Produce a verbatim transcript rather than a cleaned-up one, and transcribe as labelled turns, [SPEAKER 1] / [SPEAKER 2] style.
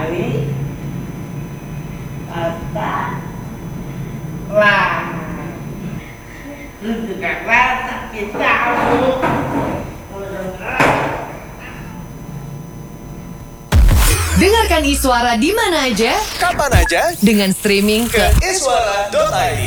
[SPEAKER 1] kali kata lah itu kata sakit tahu.
[SPEAKER 2] Dengarkan Iswara di mana aja,
[SPEAKER 3] Kapan aja
[SPEAKER 2] dengan streaming
[SPEAKER 3] ke iswara dot i d.